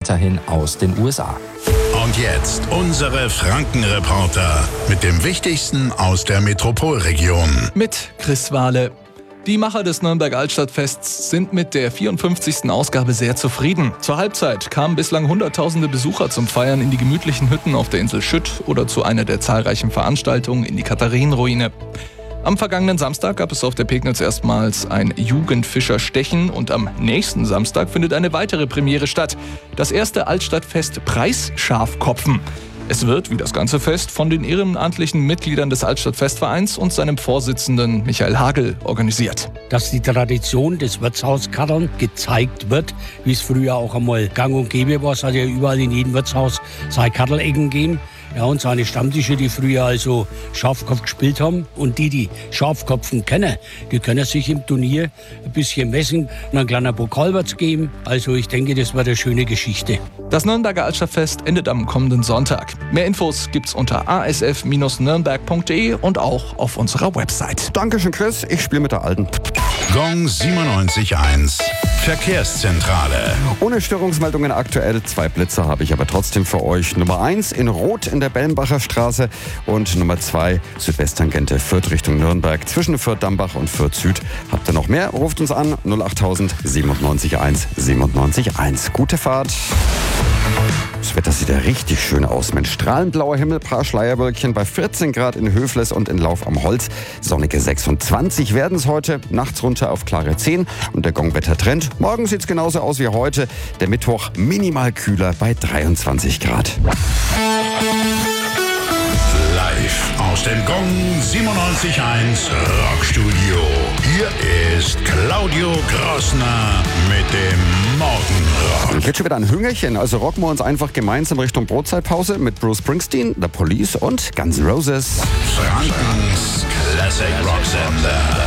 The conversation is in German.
weiterhin aus den USA. Und jetzt unsere Franken-Reporter mit dem Wichtigsten aus der Metropolregion. Mit Chris Wahle. Die Macher des Nürnberg-Altstadtfests sind mit der 54. Ausgabe sehr zufrieden. Zur Halbzeit kamen bislang hunderttausende Besucher zum Feiern in die gemütlichen Hütten auf der Insel Schütt oder zu einer der zahlreichen Veranstaltungen in die Katharinenruine. Am vergangenen Samstag gab es auf der Pegnitz erstmals ein Jugendfischerstechen und am nächsten Samstag findet eine weitere Premiere statt. Das erste Altstadtfest Preisschafkopfen. Es wird, wie das ganze Fest, von den ehrenamtlichen Mitgliedern des Altstadtfestvereins und seinem Vorsitzenden Michael Hagel organisiert. Dass die Tradition des Wirtshauskadern gezeigt wird, wie es früher auch einmal gang und gäbe war. Es hat ja überall in jedem Wirtshaus seine Kaddelecken gegeben. Ja, und seine Stammtische, die früher also Schafkopf gespielt haben. Und die Schafkopfen kennen, die können sich im Turnier ein bisschen messen und ein kleiner Pokal wird's geben. Also ich denke, das wird eine schöne Geschichte. Das Nürnberger Altstadtfest endet am kommenden Sonntag. Mehr Infos gibt's unter asf-nürnberg.de und auch auf unserer Website. Dankeschön, Chris. Ich spiele mit der Alten. Gong 97.1 Verkehrszentrale. Ohne Störungsmeldungen aktuell. 2 Blitzer habe ich aber trotzdem für euch. Nummer 1 in Rot in der Bellenbacher Straße und Nummer 2 Südwesttangente Fürth Richtung Nürnberg. Zwischen Fürth-Dambach und Fürth-Süd. Habt ihr noch mehr? Ruft uns an 08000 97.1 97.1. Gute Fahrt. Das Wetter sieht ja richtig schön aus. Mensch, strahlend blauer Himmel, paar Schleierwölkchen bei 14 Grad in Höfles und in Lauf am Holz. Sonnige 26 werden es heute, nachts runter auf klare 10 und der Gongwetter-Trend. Morgen sieht es genauso aus wie heute. Der Mittwoch minimal kühler bei 23 Grad. Live aus dem Gong 97.1 Rockstudio. Hier ist Claudio Grossner mit dem Morgenrock. Und jetzt schon wieder ein Hüngerchen, also rocken wir uns einfach gemeinsam Richtung Brotzeitpause mit Bruce Springsteen, The Police und Guns N' Roses. Frankens Classic Rock Sender.